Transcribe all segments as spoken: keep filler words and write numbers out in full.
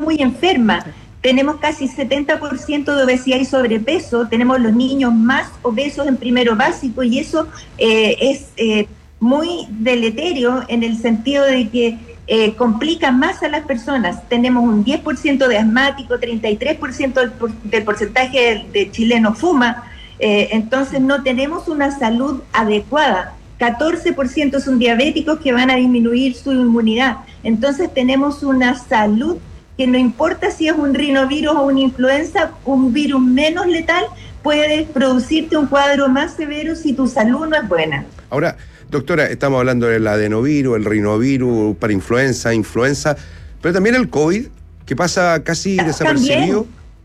muy enferma. Tenemos casi setenta por ciento de obesidad y sobrepeso, tenemos los niños más obesos en primero básico y eso eh, es eh, muy deleterio en el sentido de que eh, complica más a las personas. Tenemos un diez por ciento de asmáticos, treinta y tres por ciento del, por, del porcentaje de, de chilenos fuma, eh, entonces no tenemos una salud adecuada. catorce por ciento son diabéticos que van a disminuir su inmunidad. Entonces tenemos una salud que no importa si es un rinovirus o una influenza, un virus menos letal puede producirte un cuadro más severo si tu salud no es buena. Ahora, doctora, estamos hablando del adenovirus, el rinovirus, para influenza, influenza, pero también el COVID, que pasa casi desapercibido.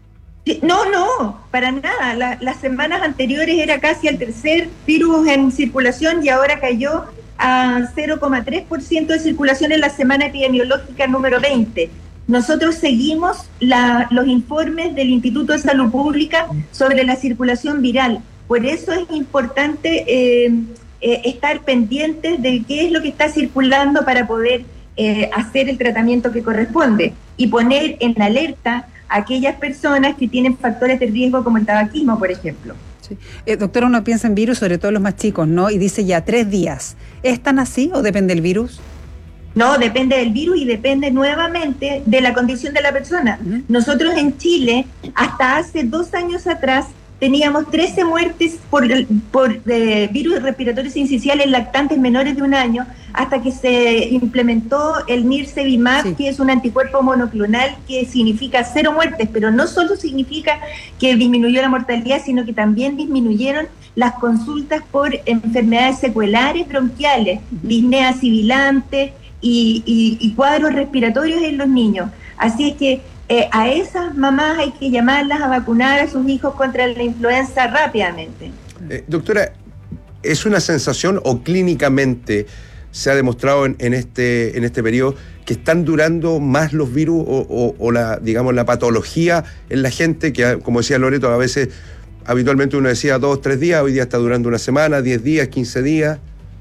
No, no, para nada. La, las semanas anteriores era casi el tercer virus en circulación y ahora cayó a cero coma tres por ciento de circulación en la semana epidemiológica número veinte. Nosotros seguimos la, los informes del Instituto de Salud Pública sobre la circulación viral. Por eso es importante eh, eh, estar pendientes de qué es lo que está circulando para poder eh, hacer el tratamiento que corresponde y poner en alerta a aquellas personas que tienen factores de riesgo como el tabaquismo, por ejemplo. Sí. Eh, doctora, uno piensa en virus, sobre todo los más chicos, ¿no? Y dice ya tres días. ¿Es tan así o depende del virus? No, depende del virus y depende nuevamente de la condición de la persona. Uh-huh. Nosotros en Chile, hasta hace dos años atrás, teníamos trece muertes por, por eh, virus respiratorios sinciciales en lactantes menores de un año, hasta que se implementó el Nirsevimab, sí. que es un anticuerpo monoclonal que significa cero muertes, pero no solo significa que disminuyó la mortalidad, sino que también disminuyeron las consultas por enfermedades secuelares bronquiales, uh-huh. disnea sibilante, Y, y, y cuadros respiratorios en los niños. Así es que eh, a esas mamás hay que llamarlas a vacunar a sus hijos contra la influenza rápidamente. Eh, doctora, ¿es una sensación o clínicamente se ha demostrado en, en, este, en este periodo que están durando más los virus o, o, o la, digamos, la patología en la gente que, como decía Loreto, a veces habitualmente uno decía dos, tres días, hoy día está durando una semana, diez días, quince días?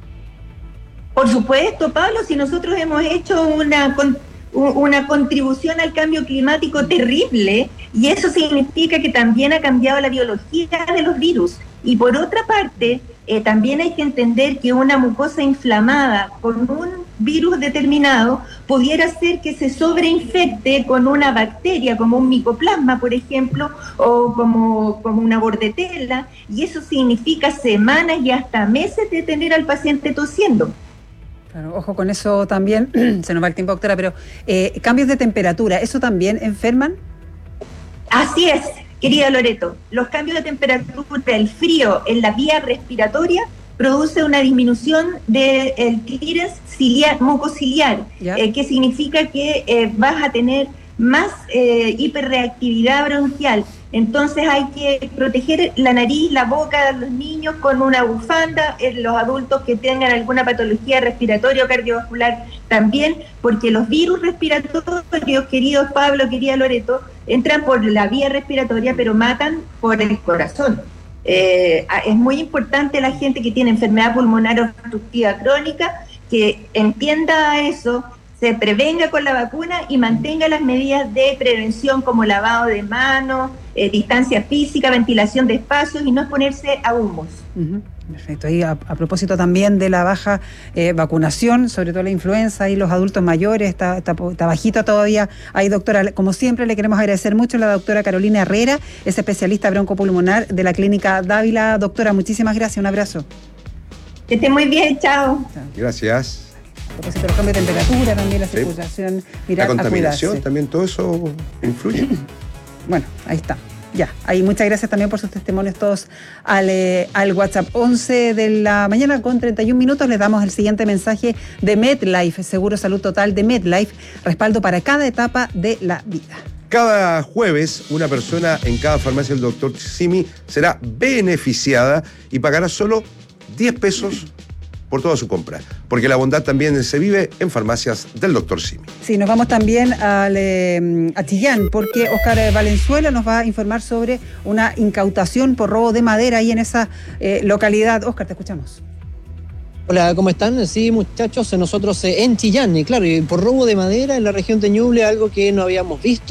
Por supuesto, Pablo, si nosotros hemos hecho una, una contribución al cambio climático terrible, y eso significa que también ha cambiado la biología de los virus. Y por otra parte, eh, también hay que entender que una mucosa inflamada con un virus determinado pudiera hacer que se sobreinfecte con una bacteria, como un micoplasma, por ejemplo, o como, como una bordetela, y eso significa semanas y hasta meses de tener al paciente tosiendo. Claro, ojo con eso también, se nos va el tiempo, doctora, pero eh, cambios de temperatura, ¿eso también enferman? Así es, querida Loreto. Los cambios de temperatura, el frío en la vía respiratoria produce una disminución del clearance ciliar, mucociliar, eh, que significa que eh, vas a tener más eh, hiperreactividad bronquial. Entonces hay que proteger la nariz, la boca de los niños con una bufanda, en los adultos que tengan alguna patología respiratoria o cardiovascular también, porque los virus respiratorios, queridos Pablo, querida Loreto, entran por la vía respiratoria pero matan por el corazón. Eh, es muy importante la gente que tiene enfermedad pulmonar obstructiva crónica que entienda eso, se prevenga con la vacuna y mantenga las medidas de prevención como lavado de manos, eh, distancia física, ventilación de espacios y no exponerse a humos. Uh-huh. Perfecto. Y a, a propósito también de la baja eh, vacunación, sobre todo la influenza y los adultos mayores, está, está, está bajita todavía. Ahí, doctora, como siempre, le queremos agradecer mucho a la doctora Carolina Herrera, es especialista broncopulmonar de la Clínica Dávila. Doctora, muchísimas gracias, un abrazo. Que esté muy bien, chao. chao. Gracias. A propósito de los cambios de temperatura, también la circulación sí. viral. La contaminación, también todo eso influye. Bueno, ahí está. Ya, ahí muchas gracias también por sus testimonios todos al, eh, al WhatsApp. once de la mañana con treinta y un minutos les damos el siguiente mensaje de MedLife, Seguro Salud Total de MedLife, respaldo para cada etapa de la vida. Cada jueves, una persona en cada farmacia del doctor Simi será beneficiada y pagará solo diez pesos por toda su compra, porque la bondad también se vive en farmacias del doctor Simi. Sí, nos vamos también al, eh, a Chillán, porque Óscar Valenzuela nos va a informar sobre una incautación por robo de madera ahí en esa eh, localidad. Óscar, te escuchamos. Hola, ¿cómo están? Sí, muchachos, nosotros en Chillán, y claro, y por robo de madera en la región de Ñuble, algo que no habíamos visto.